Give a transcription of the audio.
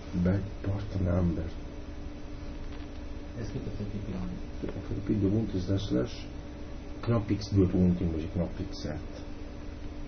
Bedpart number. Est-ce que tu as fait pipi? Für die Punkt ist das slash, knapp x 2 punti invece knapp x 7.